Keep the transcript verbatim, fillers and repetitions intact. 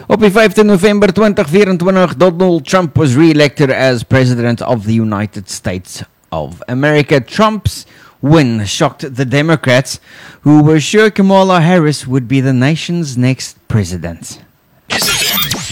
Op die vyfde November twintig vyf-en-twintig, Donald Trump was re-elected as President of the United States of America. Trump's win shocked the Democrats, who were sure Kamala Harris would be the nation's next president. Is it